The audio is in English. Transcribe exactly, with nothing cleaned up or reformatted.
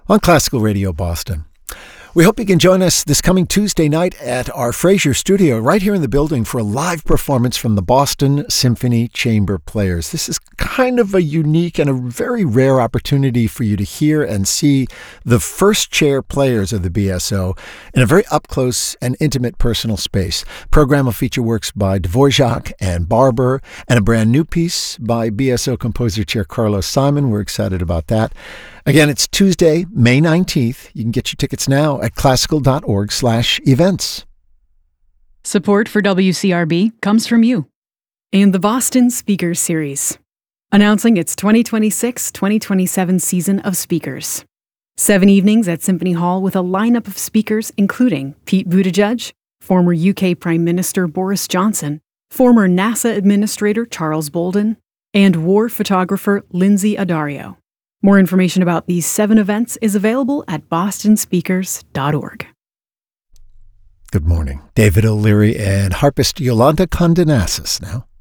on Classical Radio Boston. We hope you can join us this coming Tuesday night at our Fraser studio right here in the building for a live performance from the Boston Symphony Chamber Players. This is kind of a unique and a very rare opportunity for you to hear and see the first chair players of the B S O in a very up-close and intimate personal space. The program will feature works by Dvorak and Barber and a brand new piece by B S O composer chair Carlos Simon. We're excited about that. Again, it's Tuesday, May nineteenth. You can get your tickets now at classical.org slash events. Support for W C R B comes from you and the Boston Speakers Series, announcing its twenty twenty-six twenty twenty-seven season of speakers. Seven evenings at Symphony Hall with a lineup of speakers including Pete Buttigieg, former U K Prime Minister Boris Johnson, former NASA Administrator Charles Bolden, and war photographer Lindsay Addario. More information about these seven events is available at boston speakers dot org. Good morning. David O'Leary and harpist Yolanda Condenasis now.